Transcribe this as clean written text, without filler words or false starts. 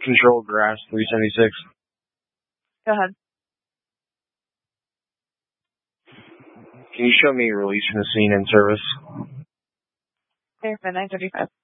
Control Grass 376. Go ahead. Can you show me release from the scene and service? Clear for 9:35.